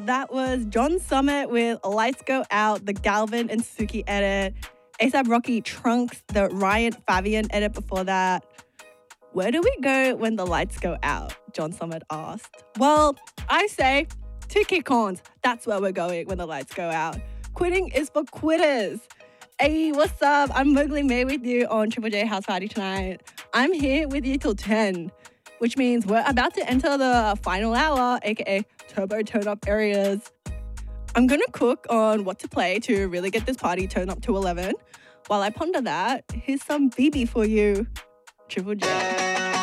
That was John Summit with Lights Go Out, the Galvin and Suki edit. ASAP Rocky Trunks, the Ryan Fabian edit before that. Where do we go when the lights go out? John Summit asked. Well, I say to kick-ons. That's where we're going when the lights go out. Quitting is for quitters. Hey, what's up? I'm Mowgli May with you on Triple J House Party tonight. I'm here with you till 10, which means we're about to enter the final hour, aka turbo turn-up areas. I'm going to cook on what to play to really get this party turned up to 11. While I ponder that, here's some BB for you. Triple J.